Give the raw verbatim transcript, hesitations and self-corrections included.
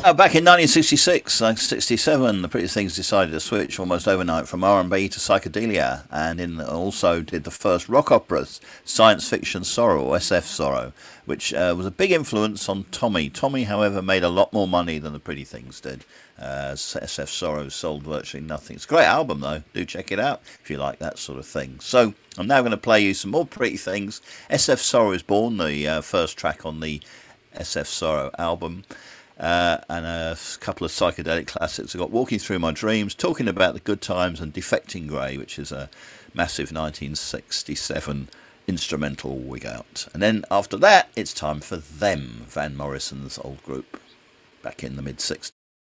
Uh, back in nineteen sixty-six, like sixty-seven, the Pretty Things decided to switch almost overnight from R and B to psychedelia, and in, also did the first rock operas, Science Fiction Sorrow, or S F Sorrow, which uh, was a big influence on Tommy. Tommy, however, made a lot more money than the Pretty Things did. Uh, S F Sorrow sold virtually nothing. It's a great album, though. Do check it out if you like that sort of thing. So I'm now going to play you some more Pretty Things. S F Sorrow is Born, the uh, first track on the S F Sorrow album. Uh, and a couple of psychedelic classics. I've got Walking Through My Dreams, Talking About the Good Times, and Defecting Grey, which is a massive nineteen sixty-seven instrumental wig out. And then after that, it's time for Them, Van Morrison's old group, back in the mid-sixties.